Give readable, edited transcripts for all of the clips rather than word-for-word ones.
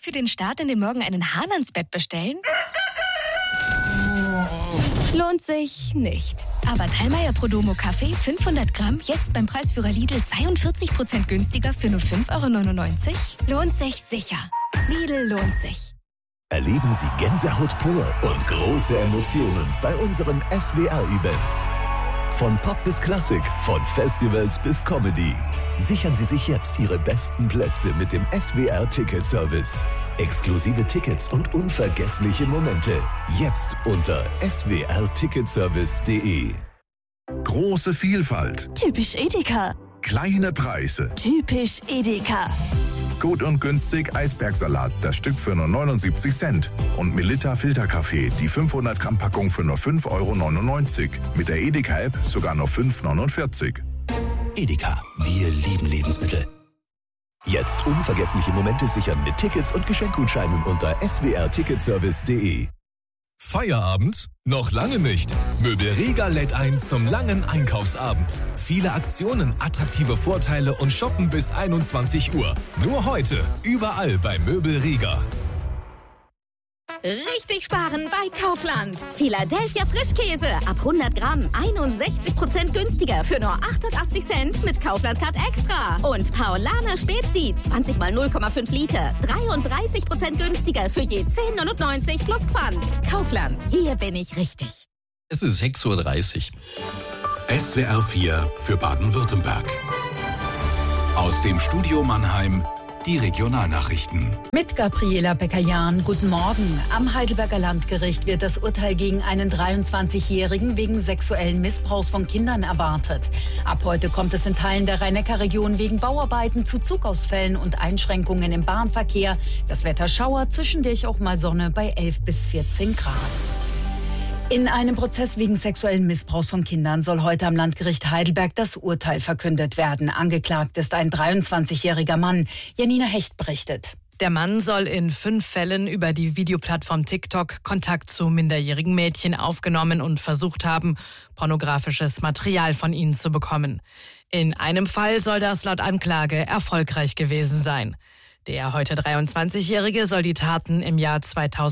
Für den Start in den Morgen einen Hahn ans Bett bestellen? Lohnt sich nicht. Aber Thälmeier Prodomo Kaffee 500 Gramm jetzt beim Preisführer Lidl 42% günstiger für nur 5,99 €? Lohnt sich sicher. Lidl lohnt sich. Erleben Sie Gänsehaut pur und große Emotionen bei unseren SWR-Events. Von Pop bis Klassik, von Festivals bis Comedy. Sichern Sie sich jetzt Ihre besten Plätze mit dem SWR-Ticket-Service. Exklusive Tickets und unvergessliche Momente. Jetzt unter swrticketservice.de. Große Vielfalt. Typisch Edeka. Kleine Preise. Typisch Edeka. Gut und günstig Eisbergsalat, das Stück für nur 79 Cent. Und Melitta Filterkaffee, die 500 Gramm Packung für nur 5,99 €. Mit der Edeka-App sogar nur 5,49 €. Edeka, wir lieben Lebensmittel. Jetzt unvergessliche Momente sichern mit Tickets und Geschenkgutscheinen unter swrticketservice.de. Feierabend? Noch lange nicht. Möbel Riga lädt ein zum langen Einkaufsabend. Viele Aktionen, attraktive Vorteile und Shoppen bis 21 Uhr. Nur heute, überall bei Möbel Riga. Richtig sparen bei Kaufland. Philadelphia Frischkäse ab 100 Gramm 61% günstiger für nur 88 Cent mit Kaufland Card Extra. Und Paulaner Spezi 20 mal 0,5 Liter 33% günstiger für je 10,99 € plus Pfand. Kaufland, hier bin ich richtig. Es ist 6:30 Uhr. SWR 4 für Baden-Württemberg. Aus dem Studio Mannheim die Regionalnachrichten. Mit Gabriela Becker-Jahn, guten Morgen. Am Heidelberger Landgericht wird das Urteil gegen einen 23-Jährigen wegen sexuellen Missbrauchs von Kindern erwartet. Ab heute kommt es in Teilen der Rhein-Neckar-Region wegen Bauarbeiten zu Zugausfällen und Einschränkungen im Bahnverkehr. Das Wetter Schauer, zwischendurch auch mal Sonne bei 11 bis 14 Grad. In einem Prozess wegen sexuellen Missbrauchs von Kindern soll heute am Landgericht Heidelberg das Urteil verkündet werden. Angeklagt ist ein 23-jähriger Mann. Janina Hecht berichtet. Der Mann soll in 5 Fällen über die Videoplattform TikTok Kontakt zu minderjährigen Mädchen aufgenommen und versucht haben, pornografisches Material von ihnen zu bekommen. In einem Fall soll das laut Anklage erfolgreich gewesen sein. Der heute 23-Jährige soll die Taten im Jahr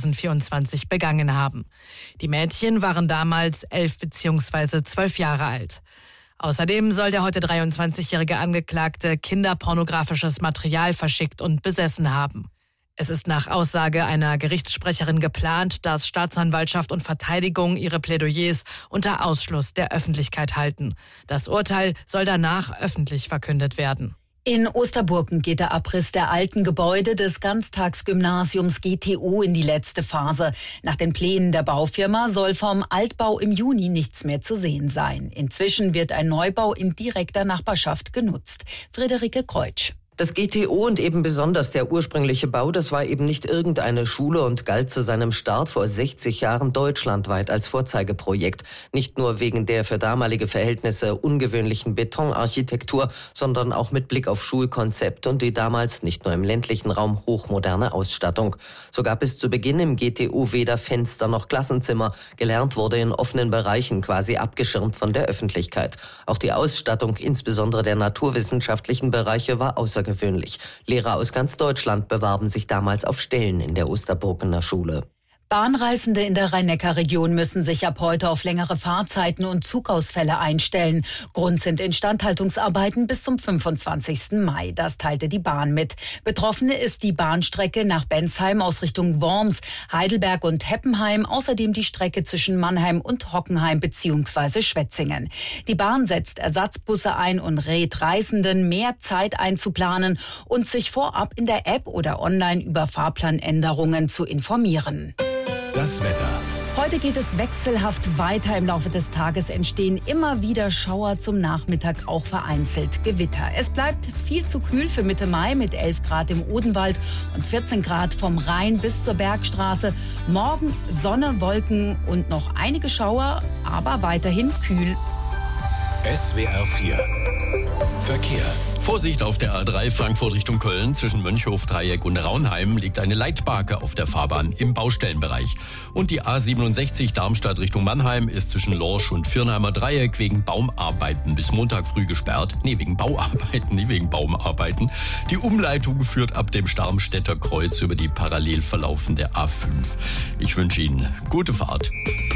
2024 begangen haben. Die Mädchen waren damals 11 bzw. 12 Jahre alt. Außerdem soll der heute 23-jährige Angeklagte kinderpornografisches Material verschickt und besessen haben. Es ist nach Aussage einer Gerichtssprecherin geplant, dass Staatsanwaltschaft und Verteidigung ihre Plädoyers unter Ausschluss der Öffentlichkeit halten. Das Urteil soll danach öffentlich verkündet werden. In Osterburken geht der Abriss der alten Gebäude des Ganztagsgymnasiums GTO in die letzte Phase. Nach den Plänen der Baufirma soll vom Altbau im Juni nichts mehr zu sehen sein. Inzwischen wird ein Neubau in direkter Nachbarschaft genutzt. Friederike Kreutsch. Das GTO und eben besonders der ursprüngliche Bau, das war eben nicht irgendeine Schule und galt zu seinem Start vor 60 Jahren deutschlandweit als Vorzeigeprojekt. Nicht nur wegen der für damalige Verhältnisse ungewöhnlichen Betonarchitektur, sondern auch mit Blick auf Schulkonzept und die damals nicht nur im ländlichen Raum hochmoderne Ausstattung. So gab es zu Beginn im GTO weder Fenster noch Klassenzimmer. Gelernt wurde in offenen Bereichen, quasi abgeschirmt von der Öffentlichkeit. Auch die Ausstattung, insbesondere der naturwissenschaftlichen Bereiche, war außergewöhnlich. Lehrer aus ganz Deutschland bewarben sich damals auf Stellen in der Osterburgener Schule. Bahnreisende in der Rhein-Neckar-Region müssen sich ab heute auf längere Fahrzeiten und Zugausfälle einstellen. Grund sind Instandhaltungsarbeiten bis zum 25. Mai. Das teilte die Bahn mit. Betroffene ist die Bahnstrecke nach Bensheim aus Richtung Worms, Heidelberg und Heppenheim, außerdem die Strecke zwischen Mannheim und Hockenheim bzw. Schwetzingen. Die Bahn setzt Ersatzbusse ein und rät Reisenden, mehr Zeit einzuplanen und sich vorab in der App oder online über Fahrplanänderungen zu informieren. Das Wetter. Heute geht es wechselhaft weiter. Im Laufe des Tages entstehen immer wieder Schauer, zum Nachmittag auch vereinzelt Gewitter. Es bleibt viel zu kühl für Mitte Mai mit 11 Grad im Odenwald und 14 Grad vom Rhein bis zur Bergstraße. Morgen Sonne, Wolken und noch einige Schauer, aber weiterhin kühl. SWR 4 Verkehr. Vorsicht auf der A3 Frankfurt Richtung Köln. Zwischen Mönchhof-Dreieck und Raunheim liegt eine Leitbarke auf der Fahrbahn im Baustellenbereich. Und die A67 Darmstadt Richtung Mannheim ist zwischen Lorsch und Viernheimer Dreieck wegen Baumarbeiten bis Montag früh gesperrt. Wegen Bauarbeiten, nicht wegen Baumarbeiten. Die Umleitung führt ab dem Starmstädter Kreuz über die parallel verlaufende A5. Ich wünsche Ihnen gute Fahrt.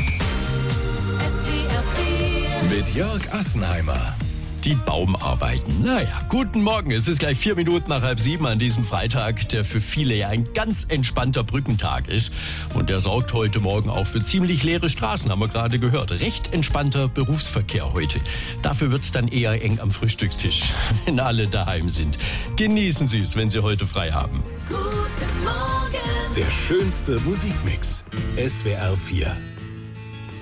Mit Jörg Assenheimer. Die Baumarbeiten. Naja, guten Morgen. Es ist gleich 4 Minuten nach 6:30 an diesem Freitag, der für viele ja ein ganz entspannter Brückentag ist. Und der sorgt heute Morgen auch für ziemlich leere Straßen, haben wir gerade gehört. Recht entspannter Berufsverkehr heute. Dafür wird's dann eher eng am Frühstückstisch, wenn alle daheim sind. Genießen Sie es, wenn Sie heute frei haben. Guten Morgen. Der schönste Musikmix. SWR 4.